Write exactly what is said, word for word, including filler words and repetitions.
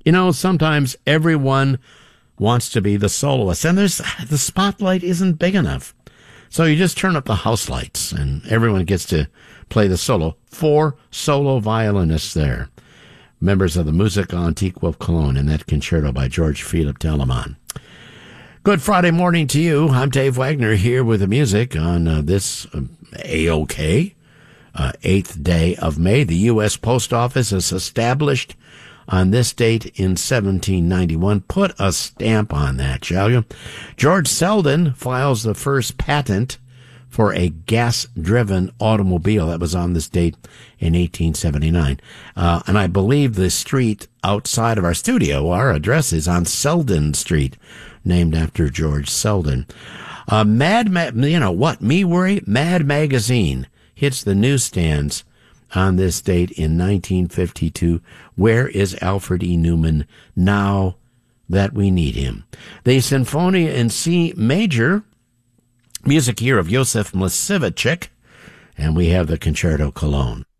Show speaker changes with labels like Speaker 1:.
Speaker 1: You know, sometimes everyone wants to be the soloist, and there's the spotlight isn't big enough. So you just turn up the house lights, and everyone gets to play the solo. Four solo violinists there, members of the Musica Antiqua of Cologne, in that concerto by George Philipp Telemann. Good Friday morning to you. I'm Dave Wagner here with the music on uh, this uh, A O K, uh, eighth day of May. The U S Post Office is established on this date in seventeen ninety-one. Put a stamp on that, shall you? George Selden files the first patent for a gas-driven automobile. That was on this date in eighteen seventy-nine. Uh, and I believe the street outside of our studio, our address is on Selden Street, named after George Selden. Uh, Mad, Ma- you know what, me worry? Mad Magazine hits the newsstands on this date in nineteen fifty-two. Where is Alfred E. Newman now that we need him? The Sinfonia in C major, music here of Josef Mlasiewicz, and we have the Concerto Cologne.